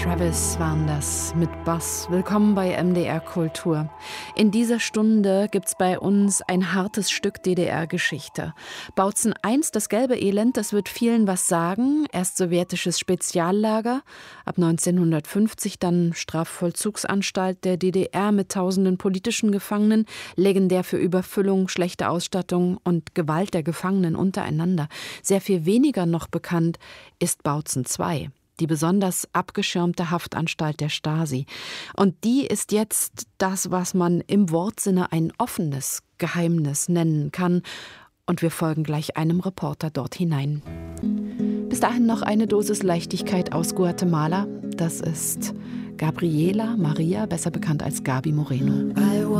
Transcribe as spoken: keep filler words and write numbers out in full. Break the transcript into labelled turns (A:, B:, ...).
A: Travis waren das mit Bass. Willkommen bei M D R Kultur. In dieser Stunde gibt's bei uns ein hartes Stück D D R-Geschichte. Bautzen eins, das gelbe Elend, das wird vielen was sagen. Erst sowjetisches Speziallager, ab neunzehnhundertfünfzig dann Strafvollzugsanstalt der D D R mit tausenden politischen Gefangenen, legendär für Überfüllung, schlechte Ausstattung und Gewalt der Gefangenen untereinander. Sehr viel weniger noch bekannt ist Bautzen zwei. Die besonders abgeschirmte Haftanstalt der Stasi. Und die ist jetzt das, was man im Wortsinne ein offenes Geheimnis nennen kann. Und wir folgen gleich einem Reporter dort hinein. Bis dahin noch eine Dosis Leichtigkeit aus Guatemala. Das ist Gabriela Maria, besser bekannt als Gabi Moreno.